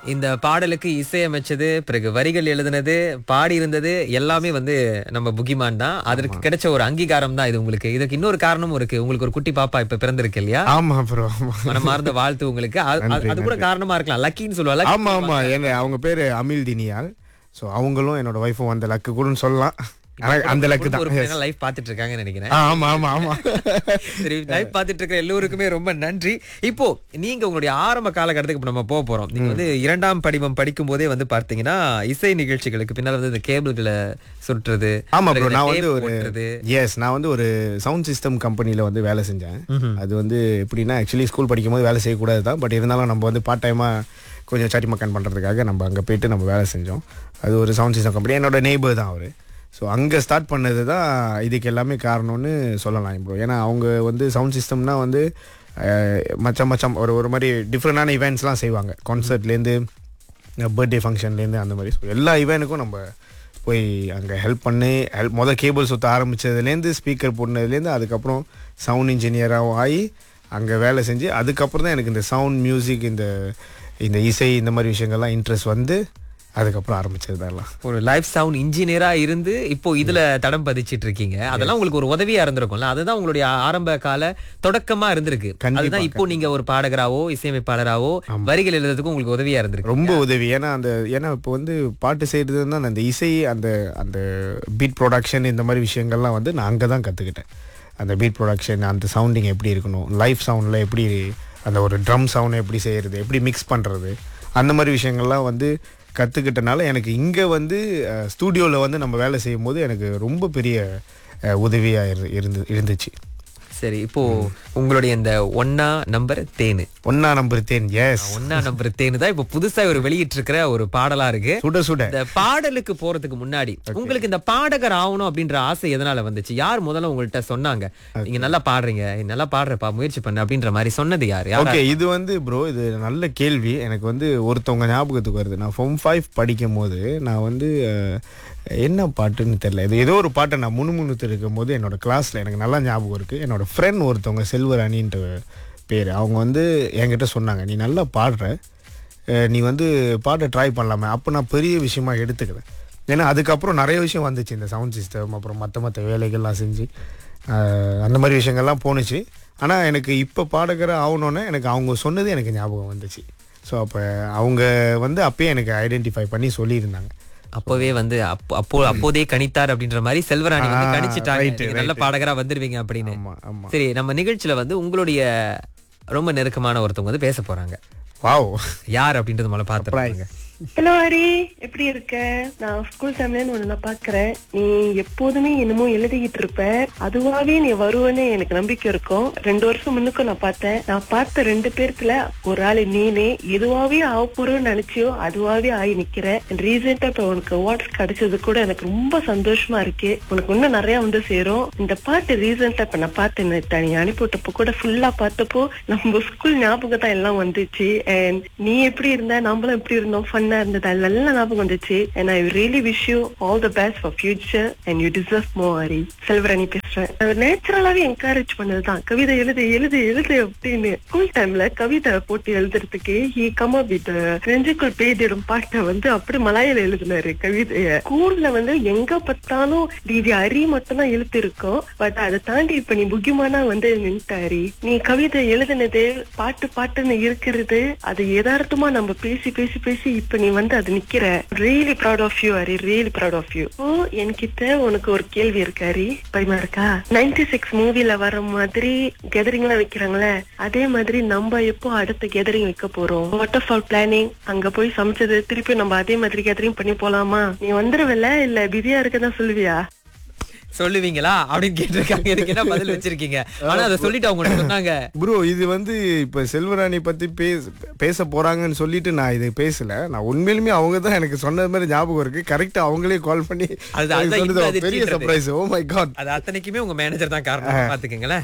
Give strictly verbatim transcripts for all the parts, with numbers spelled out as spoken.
இந்த பாடலுக்கு இசையமைச்சது, பிறகு வரிகள் எழுதினது, பாடி இருந்தது எல்லாமே வந்து நம்ம புகிமான் தான். அதற்கு கிடைச்ச ஒரு அங்கீகாரம் தான் இது உங்களுக்கு. இதுக்கு இன்னொரு காரணமும் இருக்கு. உங்களுக்கு ஒரு குட்டி பாப்பா இப்ப பிறந்திருக்கு இல்லையா? ஆமா ப்ரோ. மனமார்ந்த வாழ்த்து உங்களுக்கு. அ- அ- அது கூட காரணமா இருக்கலாம். லக்கின்னு சொல்லுவாங்க. ஆமா ஆமா என்ன அவங்க பேரு அமில் தினியால். ஸோ அவங்களும் என்னோட ஒய்ஃபும் அந்த லக்கு கூடன்னு சொல்லலாம். ஆனா அந்த லக்கு தான். லைவ் பாத்துட்டு இருக்காங்கன்னு நினைக்கிறேன். ஆமா ஆமா ஆமா. சரி, லைவ் பாத்துட்டு இருக்கிற எல்லோருக்குமே ரொம்ப நன்றி. இப்போ நீங்க உங்களுடைய ஆரம்ப காலகட்டத்துக்கு இப்ப நம்ம போக போறோம். நீங்க வந்து இரண்டாம் படிவம் படிக்கும் போதே வந்து பார்த்தீங்கன்னா இசை நிகழ்ச்சிகளுக்கு பின்னால் வந்து இந்த கேபிள்களை சுற்றுறது. ஆமா பிறகு ப்ரோ, இந்த நான் tape வந்து ஒரு ஓட்டுறது. எஸ் நான் வந்து ஒரு சவுண்ட் சிஸ்டம் கம்பெனியில் வந்து வேலை செஞ்சேன். அது வந்து எப்படின்னா ஆக்சுவலி ஸ்கூல் படிக்கும்போது வேலை செய்யக்கூடாது தான். பட் இருந்தாலும் நம்ம வந்து பார்ட் டைமாக கொஞ்சம் சாட்டி மக்கன் பண்ணுறதுக்காக நம்ம அங்கே போயிட்டு நம்ம வேலை செஞ்சோம். அது ஒரு சவுண்ட் சிஸ்டம் கம்பெனி. என்னோட நெய்பர் தான் அவர். ஸோ அங்கே ஸ்டார்ட் பண்ணது தான் இதுக்கு எல்லாமே காரணம்னு சொல்லலாம் ப்ரோ. ஏன்னா அவங்க வந்து சவுண்ட் சிஸ்டம்னா வந்து அஹ், மச்சம் மச்சம் ஒரு ஒரு மாதிரி டிஃப்ரெண்டான இவெண்ட்ஸ்லாம் செய்வாங்க. கான்சர்ட்லேருந்து பர்த்டே ஃபங்க்ஷன்லேருந்து அந்த மாதிரி. ஸோ எல்லா ஈவெண்ட்டுக்கும் நம்ம போய் அங்கே ஹெல்ப் பண்ணி ஹெல்ப் மொதல் கேபிள் சுற்ற ஆரம்பித்ததுலேருந்து ஸ்பீக்கர் போடுனதுலேருந்து அதுக்கப்புறம் சவுண்ட் இன்ஜினியராகவும் ஆகி அங்கே வேலை செஞ்சு அதுக்கப்புறம் தான் எனக்கு இந்த சவுண்ட் மியூசிக் இந்த இந்த இசை இந்த மாதிரி விஷயங்கள்லாம் இன்ட்ரெஸ்ட் வந்து அதுக்கப்புறம் ஆரம்பிச்சது தான் எல்லாம். ஒரு லைஃப் சவுண்ட் இன்ஜினியரா இருந்து இப்போ இதுல தடம் பதிச்சிட்டு இருக்கீங்க. அதெல்லாம் உங்களுக்கு ஒரு உதவியா இருந்திருக்கும்ல. அதுதான் உங்களுடைய ஆரம்ப கால தொடக்கமா இருந்திருக்கு. கண்டிப்பா, அதுதான் இப்போ நீங்க ஒரு பாடகராவோ இசையமைப்பாளராவோ வரிகள் எழுதுறதுக்கு உங்களுக்கு உதவியா இருந்திருக்கு. ரொம்ப உதவி. ஏன்னா அந்த ஏன்னா இப்போ வந்து பாட்டு செய்கிறதுன்னா அந்த இசை அந்த அந்த பீட் ப்ரொடக்ஷன் இந்த மாதிரி விஷயங்கள்லாம் வந்து நான் அங்கே தான் கற்றுக்கிட்டேன். அந்த பீட் ப்ரொடக்ஷன் அந்த சவுண்டிங் எப்படி இருக்கணும், லைவ் சவுண்டில் எப்படி அந்த ஒரு ட்ரம் சவுண்ட் எப்படி செய்கிறது, எப்படி மிக்ஸ் பண்ணுறது, அந்த மாதிரி விஷயங்கள்லாம் வந்து கற்றுக்கிட்டனால எனக்கு இங்கே வந்து ஸ்டூடியோவில் வந்து நம்ம வேலை செய்யும் போது எனக்கு ரொம்ப பெரிய உதவியாக இரு இருந்து இருந்துச்சு. சரி, இப்போ உங்களுடைய இந்த ஒன்னா நம்பர் தேனு ஒன்னா நம்பர் தேன் எஸ் ஒன்னா நம்பர் தேனு தான் இப்போ புதுசா ஒரு வெளியிட்டு இருக்கிற ஒரு பாடலா இருக்கு. சுட சுட இந்த பாடலுக்கு போறதுக்கு முன்னாடி உங்களுக்கு இந்த பாடகர் ஆகணும் அப்படின்ற ஆசை எதனால வந்துச்சு? யார் முதல்ல உங்கள்கிட்ட சொன்னாங்க நீங்க நல்லா பாடுறீங்க, நல்லா பாடுறப்பா, முயற்சி பண்ணு அப்படின்ற மாதிரி சொன்னது யாரு? ஓகே, இது வந்து ப்ரோ இது நல்ல கேள்வி. எனக்கு வந்து ஒருத்தவங்க ஞாபகத்துக்கு வருது. நான் ஃபார்ம் ஃபைவ் படிக்கும் போது நான் வந்து என்ன பாட்டுன்னு தெரியல, இது ஏதோ ஒரு பாட்டை நான் முணுமுணுத்து இருக்கும் போது என்னோட கிளாஸ்ல எனக்கு நல்லா ஞாபகம் இருக்கு. என்னோட ஃப்ரெண்ட் ஒருத்தவங்க செல்வராணின்ற பேர், அவங்க வந்து என்கிட்ட சொன்னாங்க நீ நல்லா பாடுற, நீ வந்து பாட்டை ட்ரை பண்ணலாமே. அப்போ நான் பெரிய விஷயமா எடுத்துக்கிறேன். ஏன்னா அதுக்கப்புறம் நிறைய விஷயம் வந்துச்சு, இந்த சவுண்ட் சிஸ்டம் அப்புறம் மற்ற மற்ற வேலைகள்லாம் செஞ்சு அந்த மாதிரி விஷயங்கள்லாம் போணுச்சு. ஆனால் எனக்கு இப்போ பாடகராக ஆகணுன்னே எனக்கு அவங்க சொன்னது எனக்கு ஞாபகம் வந்துச்சு. ஸோ அப்போ அவங்க வந்து அப்பயே எனக்கு ஐடென்டிஃபை பண்ணி சொல்லியிருந்தாங்க. அப்பவே வந்து அப்போ அப்போ அப்போதே கணித்தார் அப்படின்ற மாதிரி செல்வராணி வந்து கணிச்சிட்டாங்க நல்ல பாடகரா வந்துருவீங்க அப்படின்னு. சரி, நம்ம நிகழ்ச்சியில வந்து உங்களுடைய ரொம்ப நெருக்கமான ஒருத்தவங்க வந்து பேச போறாங்க. வாவ், யார் அப்படின்றது முதல்ல பாத்துறாங்க. ஹலோ ஹரி, எப்படி இருக்க? நான் ஸ்கூல் டைம்ல ஒண்ணு நான் பாக்குறேன். நீ எப்போதுமே என்னமோ எழுதிக்கிட்டு இருப்ப, அதுவாவே நீ வருவன்னு எனக்கு நம்பிக்கை இருக்கும். ரெண்டு வருஷம் முன்னுக்கும் நான் பார்த்தேன். நான் பார்த்த ரெண்டு பேருக்குல ஒரு ஆளு நீனே எதுவாவே ஆக போறோம்னு நினைச்சியோ அதுவாவே ஆகி நிக்கிற. ரீசெண்டா இப்ப உனக்கு அவார்ட்ஸ் கிடைச்சது கூட எனக்கு ரொம்ப சந்தோஷமா இருக்கு. உனக்கு இன்னும் நிறைய வந்து சேரும். இந்த பாட்டு ரீசெண்டா இப்ப நான் பார்த்தேன், நீ அனுப்பிவிட்டப்போ கூட ஃபுல்லா பார்த்தப்போ நம்ம ஸ்கூல் ஞாபகம் தான் எல்லாம் வந்துச்சு. அண்ட் நீ எப்படி இருந்த, நம்மளும் எப்படி இருந்தோம், இருந்தது நல்ல ஞாபகம் வந்துச்சு. and I really wish you all the best for future and you deserve more. Hari, Selvarani பேசுறேன். நேச்சுரலாவே என்கரேஜ் பண்ணதுதான் கவிதை எழுது எழுது எழுது அப்படின்னு. ஸ்கூல் டைம்ல கவிதை போட்டு எழுதுறதுக்கு he come up with நெஞ்சுக்குள் பெய்திடும் பாட்டை வந்து அப்படி மலையில எழுதினாரு கவிதைய. ஸ்கூல்ல வந்து எங்க பார்த்தாலும் டிஜி ஹரி மட்டும் தான் எழுத்து இருக்கும். பட் அதை தாண்டி இப்ப நீ புக்கியமானா வந்து நின்ட்டாரி. நீ கவிதை எழுதுனது பாட்டு பாட்டுன்னு இருக்கிறது அது யதார்த்தமா நம்ம பேசி பேசி பேசி இப்ப நீ வந்து அது நிக்கிற. Really proud of you Hari, really proud of you. ஓ, என்கிட்ட உனக்கு ஒரு கேள்வி இருக்கு ஹரி, பயமா இருக்கா? நைன்டி சிக்ஸ் மூவில வர மாதிரி கேதரிங் எல்லாம் வைக்கிறாங்களே, அதே மாதிரி நம்ம எப்போ அடுத்த கேதரிங் வைக்க போறோம்? வாட்டர் ஃபால் பிளானிங், அங்க போய் சமைச்சது திருப்பி நம்ம அதே மாதிரி கேதரிங் பண்ணி போலாமா? நீ வந்துருவல இல்ல பிஸியா இருக்கதான் சொல்லுவியா? சொல்லுவீங்களா அப்படின்னு கேட்டிருக்காங்க. இதுக்கு என்ன பதில் வச்சிருக்கீங்க? ஆனா அதை சொல்லிட்டு அவங்க சொன்னாங்க. ப்ரோ இது வந்து இப்ப செல்வராணி பத்தி பேச பேச போறாங்கன்னு சொல்லிட்டு நான் இது பேசல. நான் உண்மையிலுமே அவங்க தான் எனக்கு சொன்னது மாதிரி ஞாபகம் இருக்கு. கரெக்டா அவங்களே கால் பண்ணி பெரிய சர்ப்ரைஸ். ஓ மை காட், அது அத்தனைக்குமே உங்க மேனேஜர் தான் காரணம். பாத்துக்கங்களேன்.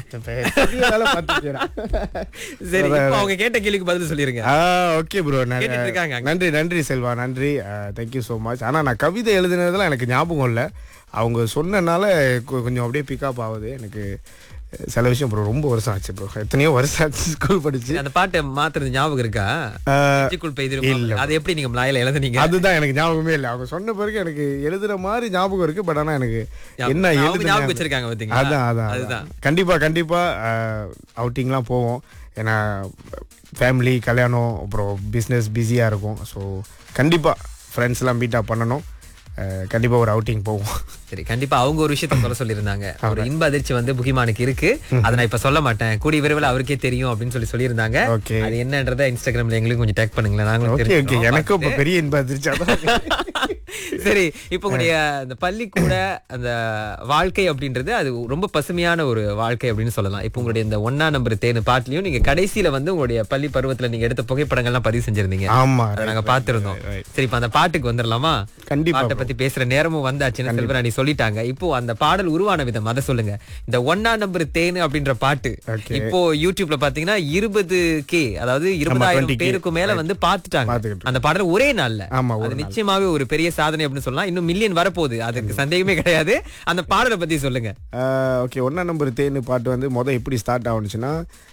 சரி, இப்போ அவங்க கேட்ட கேள்விக்கு பதில் சொல்லிருங்க. ஓகே ப்ரோ, நன்றி நன்றி செல்வா, நன்றி, தேங்க்யூ சோ மச். ஆனா நான் கவிதை எழுதுனதெல்லாம் எனக்கு ஞாபகம் இல்லை. அவங்க சொன்னனால கொஞ்சம் அப்படியே பிக்கப் ஆகுது எனக்கு. சில விஷயம் ப்ரோ ரொம்ப வருஷம் ஆச்சு ப்ரோ, எத்தனையோ வருஷம் ஆச்சு ஸ்கூல் படிச்சு. அந்த பாட்டை மாத்துறது ஞாபகம் இருக்கா? நெஞ்சுக்குள் பெய்திருக்கும். அது எப்படி நீங்க மலாயில எழுதுனீங்க? அதுதான் எனக்கு ஞாபகமே இல்லை. அவங்க சொன்ன பிறகு எனக்கு எழுதுற மாதிரி ஞாபகம் இருக்கு. பட் ஆனா எனக்கு என்ன எழுது ஞாபகம் வச்சிருக்காங்க பாத்தீங்களா? அதான் அதான் அதுதான். கண்டிப்பா கண்டிப்பா அவுட்டிங்லாம் போவோம். ஏன்னா ஃபேமிலி, கல்யாணம், அப்புறம் பிஸ்னஸ் பிஸியாக இருக்கும். ஸோ கண்டிப்பாக ஃப்ரெண்ட்ஸ்லாம் மீட்டப் பண்ணணும். கண்டிப்பாக ஒரு அவுட்டிங் போவோம். சரி, கண்டிப்பா அவங்க ஒரு விஷயத்த சொல்ல சொல்லியிருந்தாங்க. ஒரு இன்ப அதிர்ச்சி வந்து புகிமானுக்கு இருக்கு, அதை நான் இப்ப சொல்ல மாட்டேன், கூடிய விரைவில் அவருக்கே தெரியும் அப்படின்னு சொல்லி சொல்லியிருந்தாங்க. அது என்னன்றதை இன்ஸ்டாகிராம்ல எங்களுக்கு கொஞ்சம் டேக் பண்ணுங்களேன், நாங்களும். எனக்கும் இப்ப பெரிய இன்ப அதிர்ச்சி. சரி, இப்போ உங்களுடைய அந்த பள்ளிக்கூட அந்த வாழ்க்கை அப்படின்றது அது ரொம்ப பசுமையான ஒரு வாழ்க்கை அப்படின்னு சொல்லலாம். இப்போ உங்களுடைய இந்த ஒன்னா நம்பர் தேனு பாட்டுலயும் நீங்க கடைசியில வந்து உங்களுடைய பள்ளி பருவத்துல நீங்க எடுத்த புகைப்படங்கள்லாம் பதிவு செஞ்சிருந்தீங்க. ஆமா, நாங்க பாத்துருந்தோம். சரி, இப்ப அந்த பாட்டுக்கு வந்துடலாமா? கண்டிப்பா. பாட்டை பத்தி பேசுற நேரமும் வந்தாச்சுன்னு செல்வராணி சொல்லிட்டாங்க. இப்போ அந்த பாடல் உருவான விதம் அதை சொல்லுங்க. இந்த ஒன்னா நம்பர் தேனு அப்படின்ற பாட்டு இப்போ யூடியூப்ல பாத்தீங்கன்னா இருபது கே அதாவது இருபதாயிரம் பேருக்கு மேல வந்து பாத்துட்டாங்க அந்த பாடல் ஒரே நாள்ல. அது நிச்சயமாவே ஒரு பெரிய சாதனை அப்படின்னு சொல்லலாம். இன்னும் மில்லியன் வரப்போகுது, அதுக்கு சந்தேகமே கிடையாது. அந்த பாடலை பத்தி சொல்லுங்க. ஓகே, ஒன்னா நம்பர் தேனு பாட்டு வந்து மொதல் எப்படி ஸ்டார்ட் ஆகுச்சுன்னா,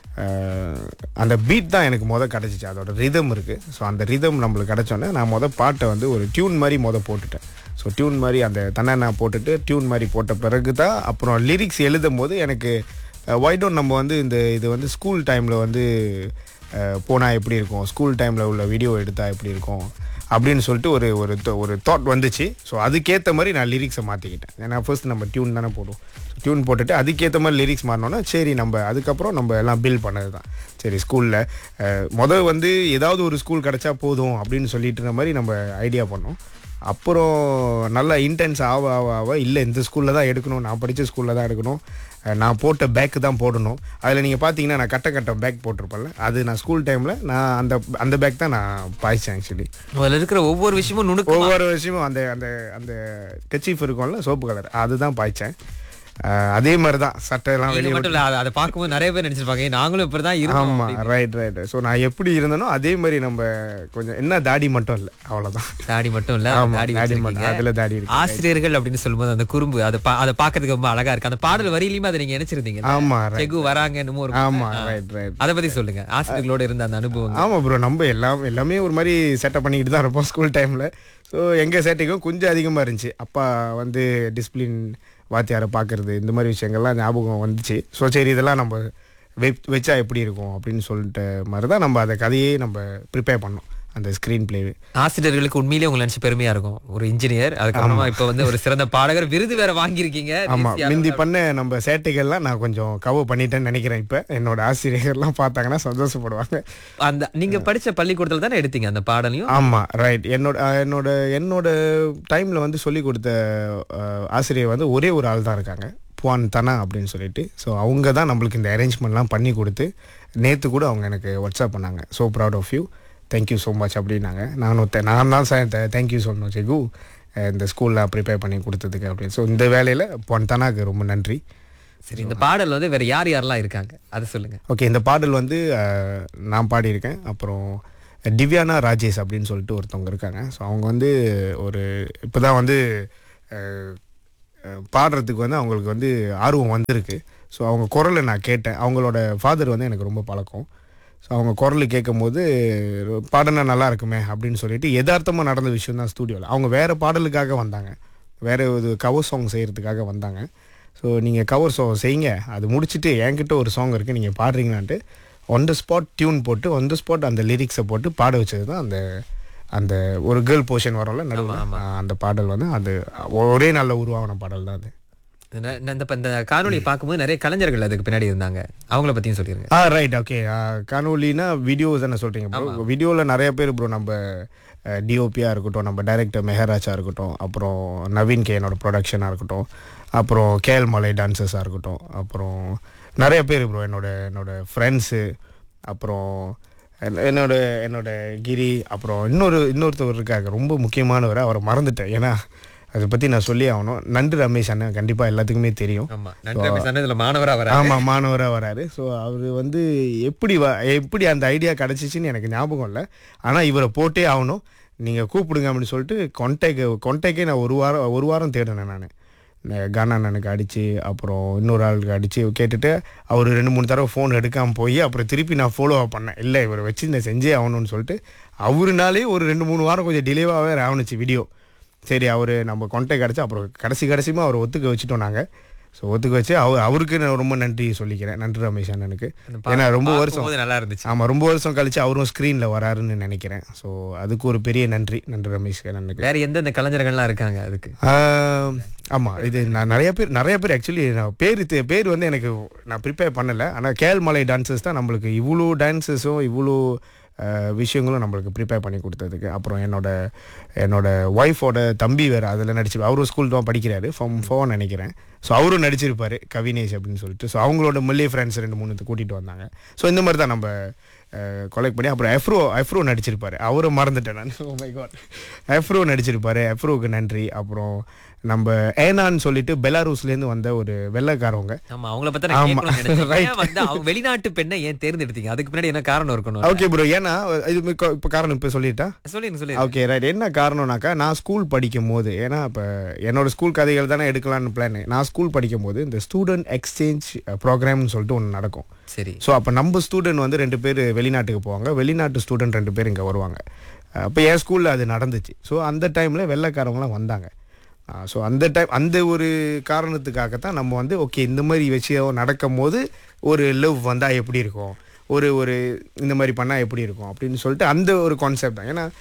அந்த பீட் தான் எனக்கு மொதல் கிடச்சிச்சு. அதோட ரிதம் இருக்குது. ஸோ அந்த ரிதம் நம்மளுக்கு கிடச்சோன்னே நான் மொதல் பாட்டை வந்து ஒரு டியூன் மாதிரி மொதல் போட்டுட்டேன். ஸோ டியூன் மாதிரி அந்த தன்னை நான் போட்டுட்டு டியூன் மாதிரி போட்ட பிறகு தான் அப்புறம் லிரிக்ஸ் எழுதும் போது எனக்கு ஒய்டோன் நம்ம வந்து இந்த இது வந்து ஸ்கூல் டைமில் வந்து போனால் எப்படி இருக்கும், ஸ்கூல் டைமில் உள்ள வீடியோ எடுத்தால் எப்படி இருக்கும் அப்படின்னு சொல்லிட்டு ஒரு ஒரு ஒரு தாட் வந்துச்சு. ஸோ அதுக்கேற்ற மாதிரி நான் லிரிக்ஸை மாற்றிக்கிட்டேன். ஏன்னா ஃபர்ஸ்ட் நம்ம டியூன் தானே போடுவோம். டியூன் போட்டுட்டு அதுக்கேற்ற மாதிரி லிரிக்ஸ் மாறினோன்னா சரி, நம்ம அதுக்கப்புறம் நம்ம எல்லாம் பில் பண்ணது தான். சரி, ஸ்கூலில் முதல் வந்து ஏதாவது ஒரு ஸ்கூல் கிடச்சா போதும் அப்படின்னு சொல்லிட்டு மாதிரி நம்ம ஐடியா பண்ணோம். அப்புறம் நல்லா இன்டென்ஸ் ஆக ஆக ஆக இல்லை இந்த ஸ்கூலில் தான் எடுக்கணும், நான் படித்த ஸ்கூலில் தான் எடுக்கணும், நான் போட்ட பேக்கு தான் போடணும். அதில் நீங்கள் பார்த்தீங்கன்னா நான் கட்ட கட்ட பேக் போட்டிருப்பேன்ல, அது நான் ஸ்கூல் டைமில் நான் அந்த அந்த பேக் தான் நான் பாய்ச்சேன். ஆக்சுவலி அதில் இருக்கிற ஒவ்வொரு விஷயமும் நுணுக்கம், ஒவ்வொரு விஷயமும் அந்த அந்த அந்த கச்சீஃப் இருக்கும்ல சோப்பு கலர், அதுதான் பாய்ச்சேன். அதே மாதிரி தான் சட்டையெல்லாம் வெளியே மட்டும் இல்லை, அதை பார்க்கும்போது நிறைய பேர் நினச்சிருப்பாங்க நாங்களும் இப்படி தான் இருக்கோம். ஆமாம், ரைட் ரைட். ஸோ நான் எப்படி இருந்தனோ அதே மாதிரி நம்ம கொஞ்சம் என்ன தாடி மட்டும் இல்லை, அவ்வளோதான். தாடி மட்டும் இல்லை, தாடி மட்டும், அதில் தாடி இருக்கு. ஆசிரியர்கள் அப்படின்னு சொல்லும்போது அந்த குறும்பு அதை அதை பார்க்கறதுக்கு ரொம்ப அழகா இருக்கு. அந்த பாடல் வரியிலையுமே அதை நீங்க நினைச்சிருந்தீங்க. ஆமா, செகு வராங்க. ஆமா, ரைட் ரைட். அதை பத்தி சொல்லுங்க, ஆசிரியர்களோட இருந்த அந்த அனுபவம். ஆமா ப்ரோ, நம்ம எல்லாம் எல்லாமே ஒரு மாதிரி செட்டப் பண்ணிக்கிட்டு தான் இருப்போம் ஸ்கூல் டைம்ல. ஸோ எங்கள் சேட்டைக்கும் கொஞ்சம் அதிகமாக இருந்துச்சு. அப்பா வந்து டிசிப்ளின் வாத்தியாரை பார்க்குறது, இந்த மாதிரி விஷயங்கள்லாம் ஞாபகம் வந்துச்சு. ஸோ சரி, இதெல்லாம் நம்ம வெப் வச்சா எப்படி இருக்கும் அப்படின்னு சொல்லிட்டு மாதிரி தான் நம்ம அந்த கதையே நம்ம ப்ரிப்பேர் பண்ணோம், அந்த ஸ்க்ரீன் பிளே. ஆசிரியர்களுக்கு உண்மையிலேயே உங்களை நினைச்சு பெருமையா இருக்கும். ஒரு இன்ஜினியர், அதுக்கப்புறமா இப்ப வந்து ஒரு சிறந்த பாடகர், விருது வேற வாங்கியிருக்கீங்க. ஆமா, மிந்தி பண்ண நம்ம சேட்டைகள்லாம் நான் கொஞ்சம் கவர் பண்ணிட்டேன்னு நினைக்கிறேன். இப்ப என்னோட ஆசிரியர்கள்லாம் பார்த்தாங்கன்னா சந்தோஷப்படுவாங்க. அந்த நீங்க படிச்ச பள்ளிக்கூடத்துல தானே எடுத்தீங்க அந்த பாடலையும்? ஆமா, ரைட். என்னோட என்னோட என்னோட டைம்ல வந்து சொல்லி கொடுத்த ஆசிரியர் வந்து ஒரே ஒரு ஆள் தான் இருக்காங்க, புவான் தனா அப்படின்னு சொல்லிட்டு. ஸோ அவங்க தான் நம்மளுக்கு இந்த அரேஞ்ச்மெண்ட்லாம் பண்ணி கொடுத்து, நேற்று கூட அவங்க எனக்கு வாட்ஸ்அப் பண்ணாங்க, so proud of you, thank you so much அப்படின்னாங்க. நானும் நான் தான் சார் தேங்க்யூ சொல்லணும் செகு, இந்த ஸ்கூலில் ப்ரிப்பேர் பண்ணி கொடுத்ததுக்கு அப்படின்னு. ஸோ இந்த வேலையில் பொன்தனாக்கு ரொம்ப நன்றி. சரி, இந்த பாடல் வந்து வேறு யார் யாரெல்லாம் இருக்காங்க அதை சொல்லுங்கள். ஓகே, இந்த பாடல் வந்து நான் பாடியிருக்கேன். அப்புறம் திவ்யானா ராஜேஷ் அப்படின்னு சொல்லிட்டு ஒருத்தவங்க இருக்காங்க. ஸோ அவங்க வந்து ஒரு இப்போ தான் வந்து பாடுறதுக்கு வந்து அவங்களுக்கு வந்து ஆர்வம் வந்திருக்கு. ஸோ அவங்க குரலை நான் கேட்டேன். அவங்களோட ஃபாதர் வந்து எனக்கு ரொம்ப பழக்கம். ஸோ அவங்க குரல் கேட்கும் போது பாடினா நல்லா இருக்குமே அப்படின்னு சொல்லிட்டு யதார்த்தமாக நடந்த விஷயம் தான் ஸ்டூடியோவில். அவங்க வேறு பாடலுக்காக வந்தாங்க, வேறு ஒரு கவர் சாங் செய்கிறதுக்காக வந்தாங்க. ஸோ நீங்கள் கவர் சாங் செய்யுங்க, அது முடிச்சுட்டு என்கிட்ட ஒரு சாங் இருக்குது நீங்கள் பாடுறீங்களான்ட்டு ஒன் த ஸ்பாட் டியூன் போட்டு ஒன் த ஸ்பாட் அந்த லிரிக்ஸை போட்டு பாட வச்சது தான் அந்த அந்த ஒரு கேர்ள் போர்ஷன் வரும்ல நடுவில், அந்த பாடல் வந்து அது ஒரே நாளில் உருவான பாடல் தான் அது. இந்த காணொலி பார்க்கும்போது நிறைய கலைஞர்கள் அதுக்கு பின்னாடி இருந்தாங்க, அவங்கள பற்றியும் சொல்லிருங்க. ஆ ரைட், ஓகே. காணொலினா வீடியோஸ் தானே சொல்கிறீங்க ப்ரோ? வீடியோவில் நிறைய பேர் ப்ரோ, நம்ம டிஓபியாக இருக்கட்டும், நம்ம டைரக்டர் மெஹராஜாக இருக்கட்டும், அப்புறம் நவீன் கே என்னோட ப்ரொடக்ஷனாக இருக்கட்டும், அப்புறம் கேஎல் மலை டான்சர்ஸாக இருக்கட்டும், அப்புறம் நிறைய பேர் ப்ரோ, என்னோட என்னோட ஃப்ரெண்ட்ஸு, அப்புறம் என்னோட என்னோட கிரி, அப்புறம் இன்னொரு இன்னொருத்தவர் இருக்காங்க ரொம்ப முக்கியமானவர், அவரை மறந்துட்டேன், ஏன்னா அதை பற்றி நான் சொல்லி ஆகணும். நன்றி ரமேஷ் அண்ணன், கண்டிப்பாக எல்லாத்துக்குமே தெரியும். ஆமாம், மாணவராக வராரு. ஸோ அவர் வந்து எப்படி வ எப்படி அந்த ஐடியா கிடச்சிச்சின்னு எனக்கு ஞாபகம் இல்லை. ஆனால் இவரை போட்டே ஆகணும், நீங்கள் கூப்பிடுங்க அப்படின்னு சொல்லிட்டு கொண்டைக்கு கொண்டைக்கே நான் ஒரு வாரம் ஒரு வாரம் தேடினேன் நான். கானானனுக்கு அடித்து அப்புறம் இன்னொரு ஆளுக்கு அடித்து கேட்டுட்டு அவர் ரெண்டு மூணு தடவை ஃபோன் எடுக்காமல் போய் அப்புறம் திருப்பி நான் ஃபாலோ பண்ணேன். இல்லை இவரை வச்சு நான் செஞ்சே ஆகணும்னு சொல்லிட்டு அவருனாலே ஒரு ரெண்டு மூணு வாரம் கொஞ்சம் டிலேவாகவே ஆகணுச்சு வீடியோ. சரி அவர் நம்ம கான்டாக்ட் கிடச்சி அப்புறம் கடைசி கடைசியுமா அவர் ஒத்துக்க வச்சுட்டோம் நாங்கள். ஸோ ஒத்துக்க வச்சு அவர் அவருக்கு நான் ரொம்ப நன்றி சொல்லிக்கிறேன். நன்றி ரமேஷ் அண்ணனுக்கு. ஏன்னா ரொம்ப வருஷம் நல்லா இருந்துச்சு. ஆமாம், ரொம்ப வருஷம் கழிச்சு அவரும் ஸ்க்ரீனில் வராருன்னு நினைக்கிறேன். ஸோ அதுக்கு ஒரு பெரிய நன்றி நன்றி ரமேஷ் அண்ணனுக்கு. வேறு எந்தெந்த கலைஞர்கள்லாம் இருக்காங்க அதுக்கு? ஆமாம், இது நான் நிறைய பேர் நிறைய பேர் ஆக்சுவலி நான் பேர் பேர் வந்து எனக்கு நான் ப்ரிப்பேர் பண்ணலை. ஆனால் கேழ்மலை டான்ஸஸ் தான் நம்மளுக்கு இவ்வளோ டான்ஸஸும் இவ்வளோ விஷயங்களும் நம்மளுக்கு ப்ரிப்பேர் பண்ணி கொடுத்ததுக்கு. அப்புறம் என்னோட என்னோட ஒய்ஃபோட தம்பி வேறு அதில் நடிச்சு அவரும் ஸ்கூல் தான் படிக்கிறாரு, ஃபார்ம் ஃபோன் நினைக்கிறேன். ஸோ அவரும் நடிச்சிருப்பார் கவினேஷ் அப்படின்னு சொல்லிட்டு. ஸோ அவங்களோட மல்லிகை ஃப்ரெண்ட்ஸ் ரெண்டு மூணு கூட்டிகிட்டு வந்தாங்க. ஸோ இந்த மாதிரி தான் நம்ம கொலெக்ட் பண்ணி அப்புறம் எஃப்ரோ எஃப்ரோ நடிச்சிருப்பார். அவரும் மறந்துட்டேன் நான். ஓ மை காட், எஃப்ரோ நடிச்சிருப்பார். எஃப்ரோவுக்கு நன்றி. அப்புறம் நம்ம ஏனான்னு சொல்லிட்டு பெலாரூஸ்லேருந்து வந்த ஒரு வெள்ளைக்காரவங்க. வெளிநாட்டு பெண்ணை ஏன் தேர்ந்தெடுத்தீங்க? அதுக்கு பின்னாடி என்ன காரணம் இருக்கணும்? ஓகே ப்ரோ, ஏன்னா இது இப்போ காரணம் இப்போ சொல்லிட்டா சொல்லி சொல்லி ஓகே ரைட். என்ன காரணம்னாக்கா நான் ஸ்கூல் படிக்கும் போது, ஏன்னா இப்போ என்னோட ஸ்கூல் கதைகள் தானே எடுக்கலான்னு பிளான். நான் ஸ்கூல் படிக்கும் போது இந்த ஸ்டூடெண்ட் எக்ஸ்சேஞ்ச் ப்ரோக்ராம்னு சொல்லிட்டு ஒன்று நடக்கும். சரி. ஸோ அப்போ நம்ம ஸ்டூடெண்ட் வந்து ரெண்டு பேர் வெளிநாட்டுக்கு போவாங்க, வெளிநாட்டு ஸ்டூடெண்ட் ரெண்டு பேர் இங்கே வருவாங்க. அப்போ என் ஸ்கூலில் அது நடந்துச்சு. ஸோ அந்த டைமில் வெள்ளைக்காரவங்களாம் வந்தாங்க. ஸோ அந்த டைம் அந்த ஒரு காரணத்துக்காகத்தான் நம்ம வந்து ஓகே இந்த மாதிரி விஷயம் நடக்கும் போது ஒரு லவ் வந்தால் எப்படி இருக்கும், ஒரு ஒரு இந்த மாதிரி பண்ணால் எப்படி இருக்கும் அப்படின்னு சொல்லிட்டு அந்த ஒரு கான்செப்ட் தான். ஏன்னா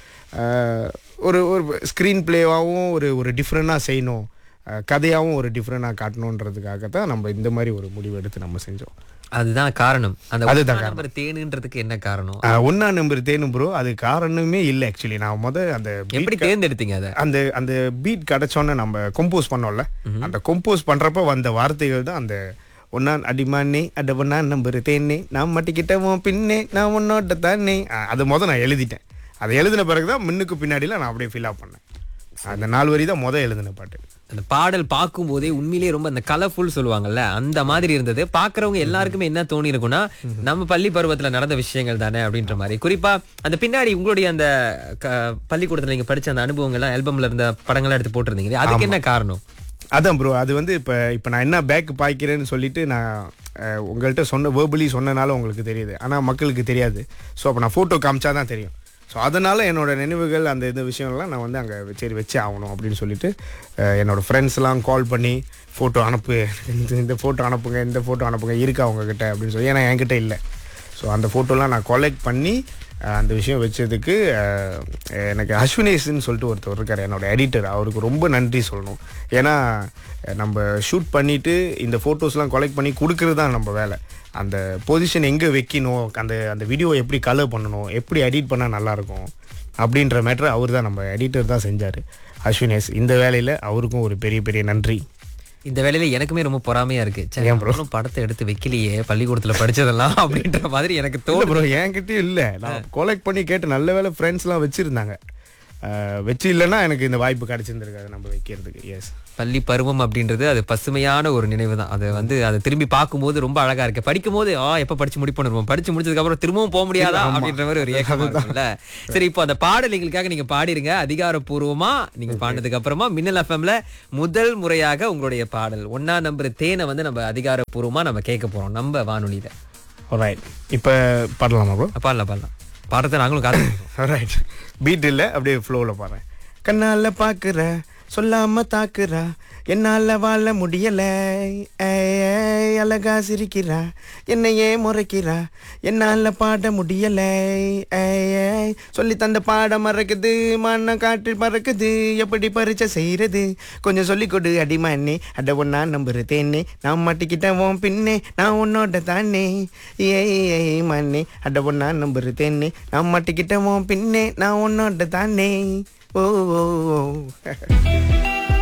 ஒரு ஒரு ஸ்க்ரீன் பிளேவாகவும் ஒரு ஒரு டிஃப்ரெண்ட்டாக செய்யணும், கதையாகவும் ஒரு டிஃப்ரெண்ட்டாக காட்டணுன்றதுக்காகத்தான் நம்ம இந்த மாதிரி ஒரு முடிவு எடுத்து நம்ம செஞ்சோம். அதுதான் காரணம். அந்த அதுதான் நம்பர் தேனுன்றதுக்கு என்ன காரணம்? ஒன்னா நம்பர் தேனு ப்ரோ, அது காரணமே இல்லை ஆக்சுவலி. நான் முத அந்த எப்படி தேர்ந்தெடுத்தீங்க அதை? அந்த அந்த பீட் கிடைச்சோன்னு நம்ம கம்போஸ் பண்ணோம்ல, அந்த கம்போஸ் பண்றப்ப வந்த வார்த்தைகள் தான் அந்த ஒன்னா அடிமானே அட ஒன்னா நம்பர் தேனே நான் மட்டிக்கிட்டவும் பின்னே நான் உன்னோட தானே. அதை முத நான் எழுதிட்டேன். அதை எழுதின பிறகுதான் முன்னுக்கு பின்னாடிலாம் நான் அப்படியே ஃபில் அப் பண்ணேன். அந்த நாலு வரி தான் முதல் எழுதின பாட்டு. அந்த பாடல் பார்க்கும் போதே உண்மையிலேயே ரொம்ப அந்த கலர்ஃபுல் சொல்லுவாங்கல்ல, அந்த மாதிரி இருந்தது. பாக்குறவங்க எல்லாருக்குமே என்ன தோணி இருக்கும்னா, நம்ம பள்ளி பருவத்துல நடந்த விஷயங்கள் தானே அப்படின்ற மாதிரி. குறிப்பா அந்த பின்னாடி உங்களுடைய அந்த பள்ளிக்கூடத்துல நீங்க படிச்ச அந்த அனுபவங்கள்லாம் ஆல்பம்ல இருந்த படங்கள்லாம் எடுத்து போட்டிருந்தீங்க. அதுக்கு என்ன காரணம்? அதான் ப்ரோ, அது வந்து இப்போ இப்போ நான் என்ன பேக் பாய்க்கிறேன்னு சொல்லிட்டு நான் உங்கள்கிட்ட சொன்ன வேர்பலி சொன்னனால உங்களுக்கு தெரியுது, ஆனால் மக்களுக்கு தெரியாது. ஸோ அப்போ நான் ஃபோட்டோ காமிச்சா தான் தெரியும். ஸோ அதனால் என்னோடய நினைவுகள் அந்த இந்த விஷயம்லாம் நான் வந்து அங்கே சரி வச்சு ஆகணும் அப்படின்னு சொல்லிட்டு என்னோடய ஃப்ரெண்ட்ஸ்லாம் கால் பண்ணி ஃபோட்டோ அனுப்பு, இந்த இந்த ஃபோட்டோ அனுப்புங்க, இந்த ஃபோட்டோ அனுப்புங்க இருக்கா அவங்கக்கிட்ட அப்படின்னு சொல்லி. ஏன்னா என்கிட்ட இல்லை. ஸோ அந்த ஃபோட்டோலாம் நான் கலெக்ட் பண்ணி அந்த விஷயம் வச்சதுக்கு எனக்கு அஸ்வினேஷ்ன்னு சொல்லிட்டு ஒருத்தர் இருக்கார், என்னோடய எடிட்டர். அவருக்கு ரொம்ப நன்றி சொல்லணும். ஏன்னா நம்ம ஷூட் பண்ணிவிட்டு இந்த ஃபோட்டோஸ்லாம் கலெக்ட் பண்ணி கொடுக்குறது தான் நம்ம வேலை. அந்த பொசிஷன் எங்கே வைக்கணும், அந்த அந்த வீடியோ எப்படி கலர் பண்ணணும், எப்படி எடிட் பண்ணால் நல்லாயிருக்கும் அப்படின்ற மேட்ரு அவர் தான், நம்ம எடிட்டர் தான் செஞ்சார் அஸ்வினேஷ். இந்த வேலையில் அவருக்கும் ஒரு பெரிய பெரிய நன்றி. இந்த வேலையில எனக்குமே ரொம்ப பொறாமையா இருக்கு. படத்தை எடுத்து வைக்கலையே பள்ளிக்கூடத்துல படிச்சதெல்லாம் அப்படின்ற மாதிரி எனக்கு தோணும் ப்ரோ. என்கிட்டயும் இல்லை, நான் கலெக்ட் பண்ணி கேட்டு நல்ல வேலை ஃப்ரெண்ட்ஸ்லாம் வச்சுருந்தாங்க. வச்சு இல்லைன்னா எனக்கு இந்த வாய்ப்பு கிடைச்சிருந்துருக்காது நம்ம வைக்கிறதுக்கு. எஸ், பள்ளி பருவம் அப்படின்றது அது பசுமையான ஒரு நினைவு தான். அது வந்து அதை திரும்பி பார்க்கும்போது ரொம்ப அழகா இருக்கு. படிக்கும் போது ஆ எப்ப படிச்சு முடிப்போம், படிச்சு முடிச்சதுக்கு அப்புறம் திரும்பவும் போக முடியாதா அப்படின்ற மாதிரி ஒரு ஏக்கம் இருக்கும்ல. சரி, இப்போ அந்த பாடல் எங்களுக்காக நீங்க பாடிருங்க. அதிகாரப்பூர்வமா நீங்க பாடினதுக்கு அப்புறமா மின்னல் எஃப்எம்ல முதல் முறையாக உங்களுடைய பாடல் ஒன்னா நம்பர் தேனை வந்து நம்ம அதிகாரப்பூர்வமா நம்ம கேட்க போறோம் நம்ம வானொலியில. ரைட், இப்போ பாடலாமா ப்ரோ? பாடலாம் பாடலாம். பாடத்தை நாங்களும் காத்து. ரைட், பீட் இல்லை, அப்படியே ஃப்ளோவில் பாடுறேன். கண்ணால பார்க்குற சொல்லாம தாக்குறா என்னால வாழ முடியல, அழகா சிரிக்கிறா என்னையே முறைக்கிறா என்னால பாட முடியல, சொல்லி தந்த பாட மறக்குது மண்ண காற்று பறக்குது எப்படி பறிச்ச செய்யறது கொஞ்சம் சொல்லி கொடு அடிமானே அட ஒன்னா நம்புற தேனே நான் மாட்டிக்கிட்டவோம் பின்னே நான் உன்னோட தானே ஏய் மண்ணே அட ஒன்னா நம்புற தேனே நான் மாட்டிக்கிட்டவோம் பின்னே நான் உன்னோட தானே. ஓ